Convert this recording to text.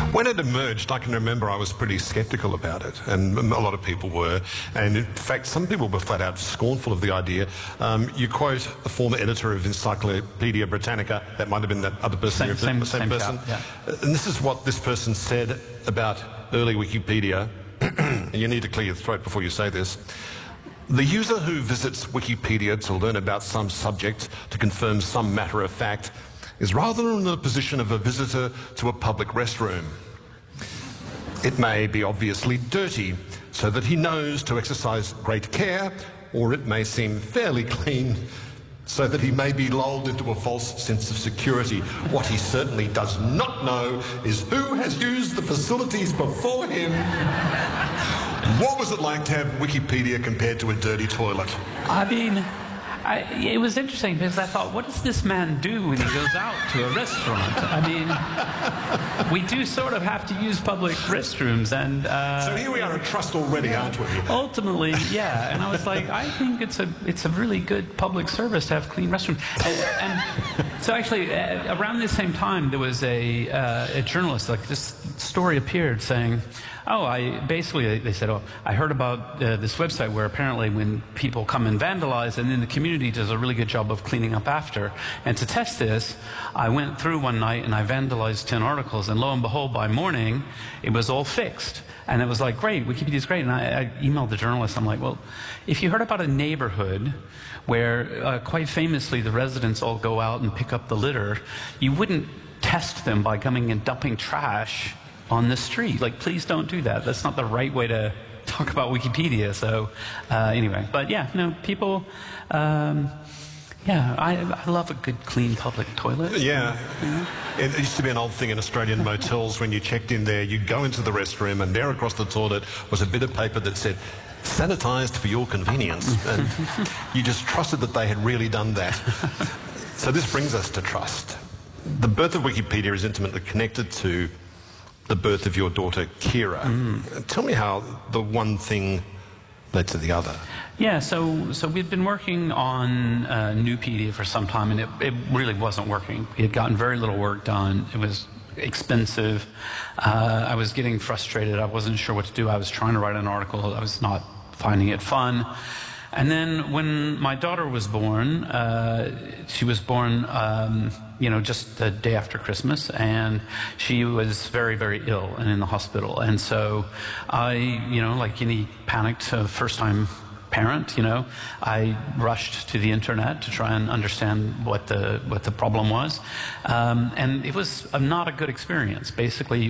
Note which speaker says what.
Speaker 1: When it emerged, I can remember I was pretty sceptical about it, and a lot of people were. And in fact, some people were flat out scornful of the idea. You quote a former editor of Encyclopedia Britannica, that might have been that other person,
Speaker 2: same
Speaker 1: person.
Speaker 2: chap, yeah.
Speaker 1: And this is what this person said about early Wikipedia. And you need to clear your throat before you say this. The user who visits Wikipedia to learn about some subject, to confirm some matter of fact, is rather in the position of a visitor to a public restroom. It may be obviously dirty, so that he knows to exercise great care, or it may seem fairly clean, so that he may be lulled into a false sense of security. What he certainly does not know is who has used the facilities before him. What was it like to have Wikipedia compared to a dirty toilet?
Speaker 2: I mean, it was interesting because I thought, what does this man do when he goes out to a restaurant? I mean, we do sort of have to use public restrooms, and
Speaker 1: so here we are at Trust already, aren't we?
Speaker 2: Ultimately, yeah. And I was like, I think it's a really good public service to have clean restrooms. And so actually, around the same time, there was a journalist, like this story appeared saying, they said, I heard about this website where apparently when people come and vandalize, and then the community does a really good job of cleaning up after. And to test this, I went through one night and I vandalized 10 articles, and lo and behold, by morning, it was all fixed. And it was like, great, Wikipedia's great. And I emailed the journalist, I'm like, well, if you heard about a neighborhood where quite famously the residents all go out and pick up the litter, you wouldn't test them by coming and dumping trash on the street. Like, please don't do that. That's not the right way to talk about Wikipedia. So anyway, but yeah, no, people, I love a good, clean public toilet.
Speaker 1: Yeah. It used to be an old thing in Australian motels. When you checked in there, you'd go into the restroom, and there across the toilet was a bit of paper that said, "Sanitised for your convenience." And you just trusted that they had really done that. So this brings us to trust. The birth of Wikipedia is intimately connected to the birth of your daughter, Kira. Tell me how the one thing led to the other.
Speaker 2: Yeah, so we'd been working on Nupedia for some time, and it really wasn't working. It had gotten very little work done. It was expensive. I was getting frustrated. I wasn't sure what to do. I was trying to write an article. I was not finding it fun. And then when my daughter was born, she was born, just the day after Christmas, and she was very, very ill and in the hospital. And so I, like any panicked first-time parent, I rushed to the internet to try and understand what the problem was. And it was not a good experience. Basically,